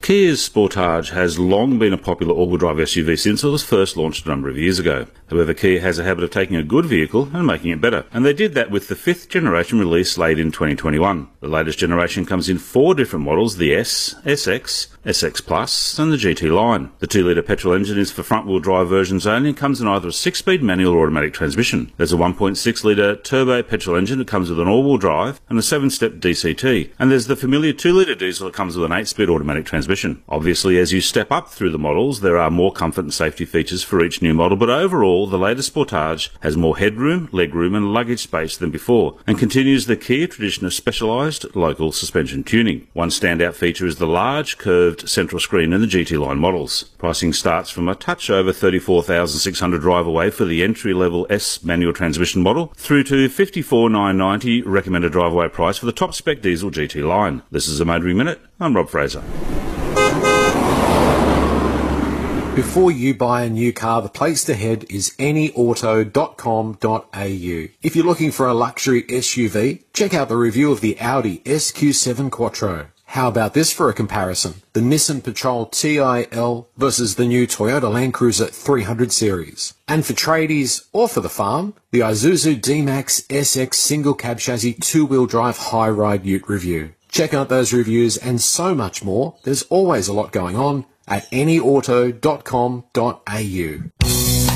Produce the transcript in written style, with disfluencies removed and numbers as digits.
Kia's Sportage has long been a popular all-wheel drive SUV since it was first launched a number of years ago. However, Kia has a habit of taking a good vehicle and making it better, and they did that with the 5th generation release late in 2021. The latest generation comes in 4 different models: the S, SX, SX Plus and the GT line. The 2-litre petrol engine is for front-wheel drive versions only and comes in either a 6-speed manual or automatic transmission. There's a 1.6-litre turbo petrol engine that comes with an all-wheel drive and a 7-step DCT, and there's the familiar 2-litre diesel that comes with an 8-speed automatic transmission. Obviously, as you step up through the models, there are more comfort and safety features for each new model, but overall, the latest Sportage has more headroom, legroom and luggage space than before, and continues the Kia tradition of specialised local suspension tuning. One standout feature is the large, curved central screen in the GT line models. Pricing starts from a touch over $34,600 drive away for the entry-level S manual transmission model, through to $54,990 recommended drive away price for the top-spec diesel GT line. This is a Motoring Minute. I'm Rob Fraser. Before you buy a new car, the place to head is anyauto.com.au. If you're looking for a luxury SUV, check out the review of the Audi SQ7 Quattro. How about this for a comparison? The Nissan Patrol TIL versus the new Toyota Land Cruiser 300 series. And for tradies or for the farm, the Isuzu D-Max SX single cab chassis 2-wheel drive high ride ute review. Check out those reviews and so much more. There's always a lot going on at anyauto.com.au.